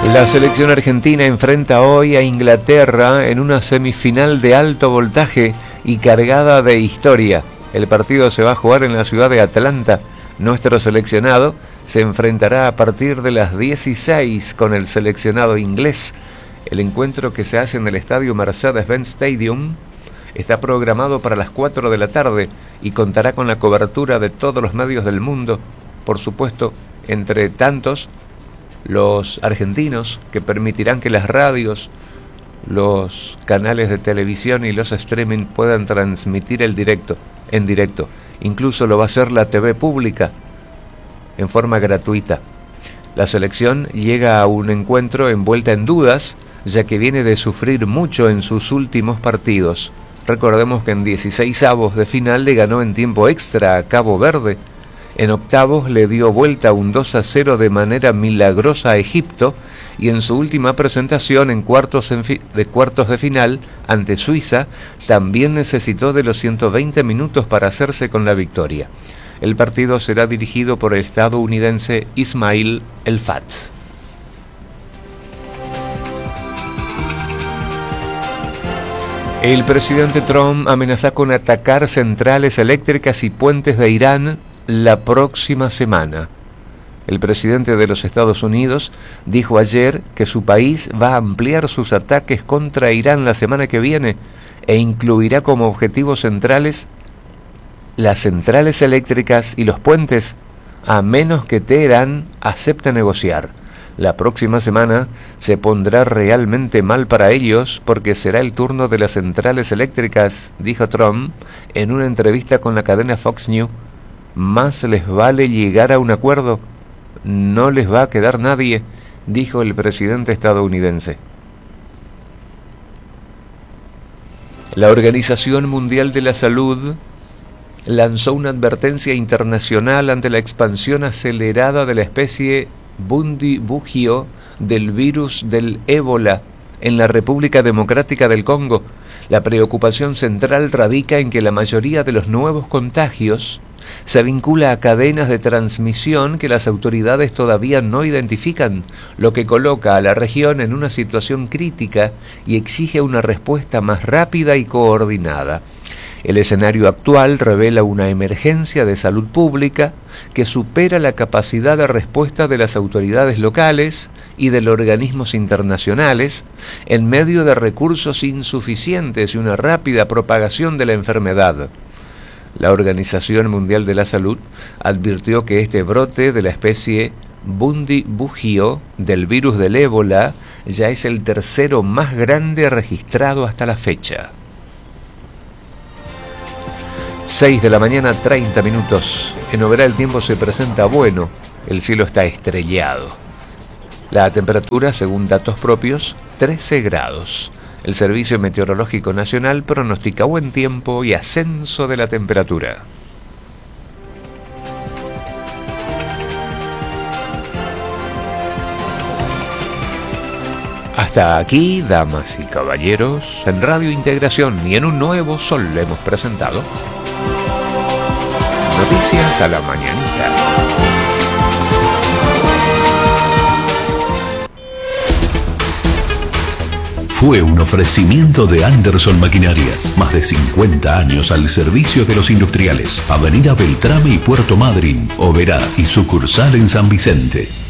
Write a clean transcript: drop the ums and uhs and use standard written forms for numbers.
La selección argentina enfrenta hoy a Inglaterra en una semifinal de alto voltaje y cargada de historia. El partido se va a jugar en la ciudad de Atlanta. Nuestro seleccionado se enfrentará a partir de las 16 con el seleccionado inglés. El encuentro, que se hace en el estadio Mercedes-Benz Stadium, está programado para las 4 de la tarde y contará con la cobertura de todos los medios del mundo. Por supuesto, entre tantos, los argentinos, que permitirán que las radios, los canales de televisión y los streaming puedan transmitir en directo. Incluso lo va a hacer la TV pública en forma gratuita. La selección llega a un encuentro envuelta en dudas, ya que viene de sufrir mucho en sus últimos partidos. Recordemos que en 16avos de final le ganó en tiempo extra a Cabo Verde. En octavos le dio vuelta un 2-0 de manera milagrosa a Egipto, y en su última presentación en cuartos de final ante Suiza también necesitó de los 120 minutos para hacerse con la victoria. El partido será dirigido por el estadounidense Ismail El-Fat. El presidente Trump amenazó con atacar centrales eléctricas y puentes de Irán la próxima semana. El presidente de los Estados Unidos dijo ayer que su país va a ampliar sus ataques contra Irán la semana que viene e incluirá como objetivos centrales las centrales eléctricas y los puentes, a menos que Teherán acepte negociar. La próxima semana se pondrá realmente mal para ellos, porque será el turno de las centrales eléctricas, dijo Trump en una entrevista con la cadena Fox News. Más les vale llegar a un acuerdo. No les va a quedar nadie, dijo el presidente estadounidense. La Organización Mundial de la Salud lanzó una advertencia internacional ante la expansión acelerada de la especie Bundibugyo del virus del ébola en la República Democrática del Congo. La preocupación central radica en que la mayoría de los nuevos contagios se vincula a cadenas de transmisión que las autoridades todavía no identifican, lo que coloca a la región en una situación crítica y exige una respuesta más rápida y coordinada. El escenario actual revela una emergencia de salud pública que supera la capacidad de respuesta de las autoridades locales y de los organismos internacionales, en medio de recursos insuficientes y una rápida propagación de la enfermedad. La Organización Mundial de la Salud advirtió que este brote de la especie Bundibugyo del virus del ébola ya es el tercero más grande registrado hasta la fecha. 6 de la mañana, 30 minutos. En Oberá el tiempo se presenta bueno, el cielo está estrellado. La temperatura, según datos propios, 13 grados. El Servicio Meteorológico Nacional pronostica buen tiempo y ascenso de la temperatura. Hasta aquí, damas y caballeros, en Radio Integración y en un nuevo sol le hemos presentado Noticias a la Mañanita. Fue un ofrecimiento de Anderson Maquinarias. Más de 50 años al servicio de los industriales. Avenida Beltrame y Puerto Madryn, Oberá y sucursal en San Vicente.